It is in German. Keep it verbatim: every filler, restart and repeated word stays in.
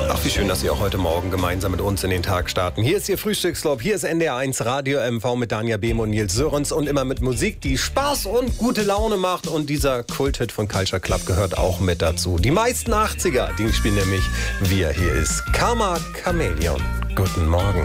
Ach, wie schön, dass Sie auch heute Morgen gemeinsam mit uns in den Tag starten. Hier ist Ihr Frühstücksclub, hier ist N D R eins Radio M V mit Danja Behm und Nils Sörens und immer mit Musik, die Spaß und gute Laune macht. Und dieser Kulthit von Culture Club gehört auch mit dazu. Die meisten achtziger, die spielen nämlich wir. Hier ist Karma Chameleon. Guten Morgen.